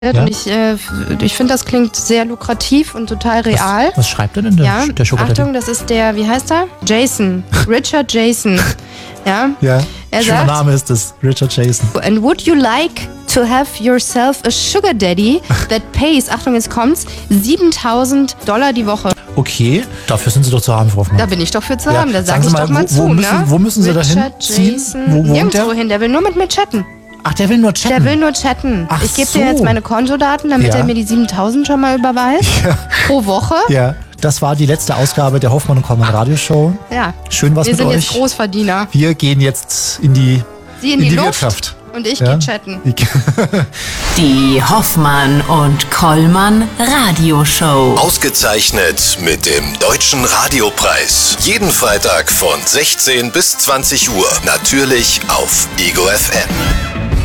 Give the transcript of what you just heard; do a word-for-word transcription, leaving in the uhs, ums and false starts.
Ja? Und ich, äh, ich finde, das klingt sehr lukrativ und total real. Was, was schreibt denn der, ja, der Sugar Daddy? Achtung, das ist der, wie heißt er? Jason. Richard Jason. Ja. Ja, er schöner sagt, Name ist es, Richard Jason. And would you like to have yourself a sugar daddy that pays, Achtung, jetzt kommt's, siebentausend Dollar die Woche? Okay, dafür sind Sie doch zu haben, Frau Hoffmann. Da bin ich doch für zu Ja, haben, da sagen sag Sie ich mal, doch mal wo- zu, wo müssen- ne? wo müssen Sie da Richard hinziehen? Jason, Wo wohnt nirgendwo der? hin, der will nur mit mir chatten. Ach, der will nur chatten. Der will nur chatten. Ach ich gebe so. dir jetzt meine Kontodaten, damit Ja. er mir die siebentausend schon mal überweist. Ja. Pro Woche. Ja, das war die letzte Ausgabe der Hoffmann und Kollmann Radioshow. Ja. Schön was Wir mit sind euch. jetzt Großverdiener. Wir gehen jetzt in die, Sie in die, Luft Wirtschaft. und ich Ja? gehe chatten. Die Hoffmann und Kollmann Radioshow. Ausgezeichnet mit dem Deutschen Radiopreis. Jeden Freitag von sechzehn bis zwanzig Uhr. Natürlich auf Ego F M.